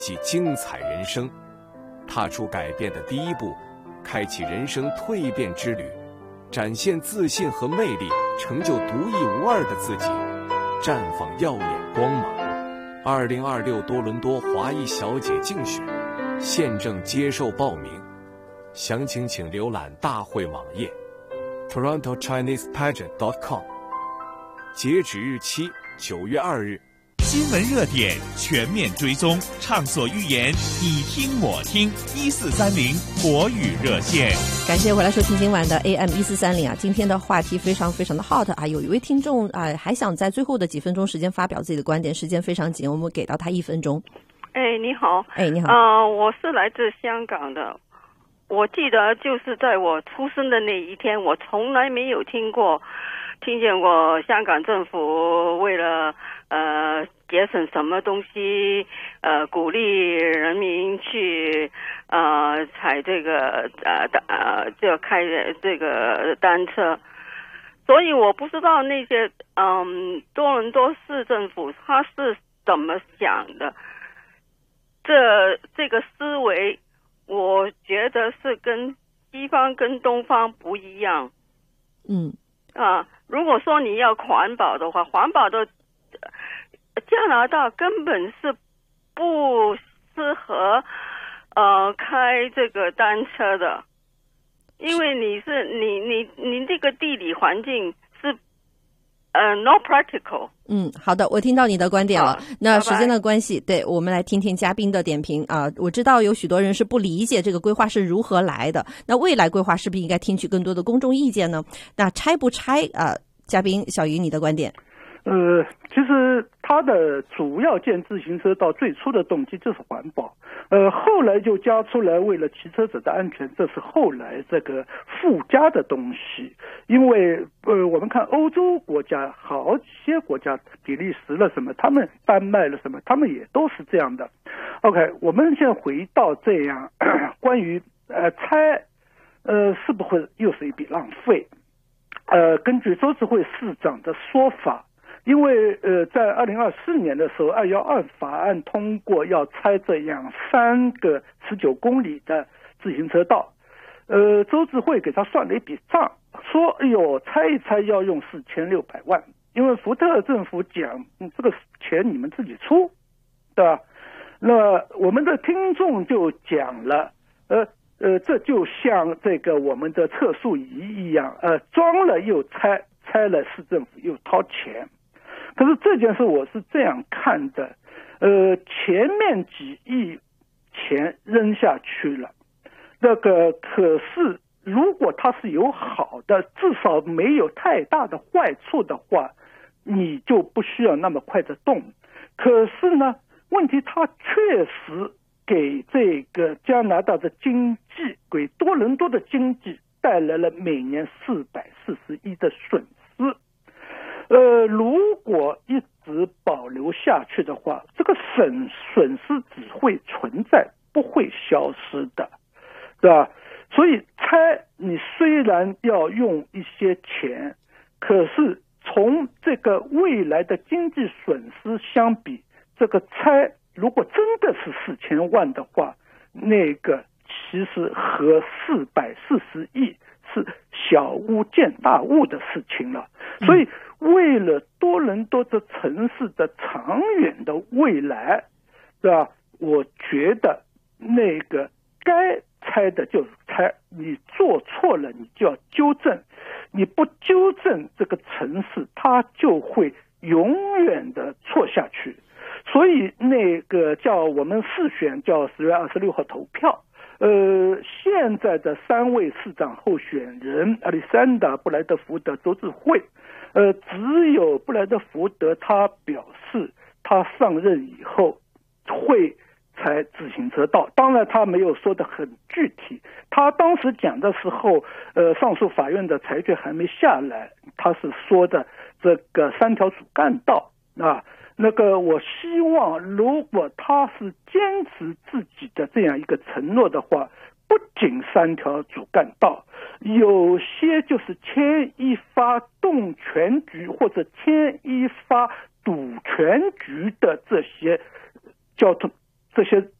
即精彩人生，踏出改变的第一步，开启人生蜕变之旅，展现自信和魅力，成就独一无二的自己，绽放耀眼光芒。2026多伦多华裔小姐竞选现正接受报名，详情请浏览大会网页 TorontoChinesePageant.com， 截止日期9月2日。 新闻热点全面追踪，畅所欲言，你听我听，1430国语热线。 感谢回来收听今晚的 AM1430啊，今天的话题非常非常的 hot 啊，有一位听众啊还想在最后的几分钟时间发表自己的观点，时间非常紧，我们给到他1分钟。 你好。 你好。 我是来自香港的。我记得就是在我出生的那一天，我从来没有听见过香港政府为了节省什么东西鼓励人民去踩这个就开这个单车，所以我不知道那些多伦多市政府他是怎么想的。这个思维我觉得是跟西方跟东方不一样。如果说你要环保的话，环保的加拿大根本是不适合开这个单车的，因为你这个地理环境是not practical。 好的，我听到你的观点了。那时间的关系，对，我们来听听嘉宾的点评啊。我知道有许多人是不理解这个规划是如何来的，那未来规划是不是应该听取更多的公众意见呢？那拆不拆啊？嘉宾小鱼，你的观点。 其实它的主要建自行车道最初的动机就是环保，后来就加出来为了骑车者的安全，这是后来这个附加的东西。因为我们看欧洲国家，好些国家，比利时了什么，他们丹麦了什么，他们也都是这样的。OK， 我们现在回到这样关于拆是不是又是一笔浪费？根据州治会市长的说法，因为在2024年的时候212法案通过要拆这样3个19公里的自行车道，州治会给他算了一笔账，说拆一拆要用4600万，因为福特政府讲这个钱你们自己出，对吧？那我们的听众就讲了，这就像这个我们的测速仪一样，装了又拆，拆了市政府又掏钱。可是这件事我是这样看的，前面几亿钱扔下去了，可是如果它是有好的，至少没有太大的坏处的话，你就不需要那么快的动。可是呢，问题它确实给这个加拿大的经济，给多伦多的经济带来了每年440亿的损失。如果一直保留下去的话，这个损失只会存在，不会消失的，对吧？所以拆你虽然要用一些钱，可是从这个未来的经济损失相比，这个拆如果真的是4000万的话，那个其实和440亿是小巫见大巫的事情了。所以为了多伦多这城市的长远的未来，对吧？我觉得那个该拆的就是拆，你做错了你就要纠正，你不纠正这个城市它就会永远的错下去。所以那个叫我们市选叫10月26号投票，现在的3位市长候选人亚历山大·布莱德福德州治会，只有布莱德福德他表示他上任以后会拆自行车道，当然他没有说得很具体，他当时讲的时候上诉法院的裁决还没下来，他是说的这个3条主干道啊。我希望如果他是坚持自己的这样一个承诺的话，不仅3条主干道，有些就是牵一发动全局或者牵一发赌全局的这些交通这些